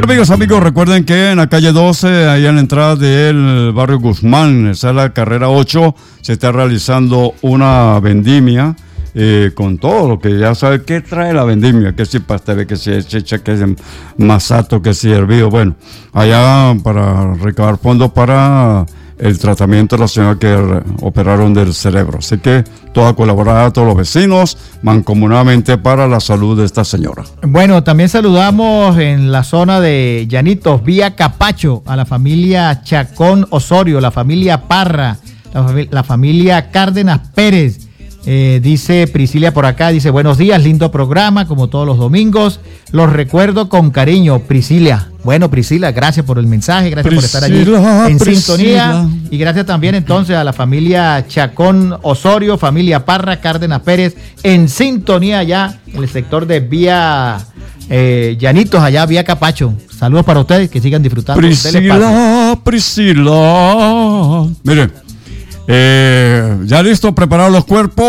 Amigas, amigos, recuerden que en la calle 12, ahí en la entrada del barrio Guzmán, esa es la carrera 8, se está realizando una vendimia con todo lo que ya sabe que trae la vendimia, que si pastel, que si chicha, que si masato, que si hervido. Bueno, allá para recabar fondos para el tratamiento de la señora que operaron del cerebro. Así que toda colaborada a todos los vecinos, mancomunadamente para la salud de esta señora. Bueno, también saludamos en la zona de Llanitos, vía Capacho, a la familia Chacón Osorio, la familia Parra, la familia Cárdenas Pérez. Dice Priscilia por acá, dice buenos días, lindo programa como todos los domingos, los recuerdo con cariño, Priscilia. Bueno, Priscila, gracias por el mensaje, gracias por estar allí en sintonía, y gracias también entonces a la familia Chacón Osorio, familia Parra, Cárdenas Pérez, en sintonía allá en el sector de vía Llanitos, allá vía Capacho. Saludos para ustedes, que sigan disfrutando. Priscila. Miren, ya listo, preparados los cuerpos.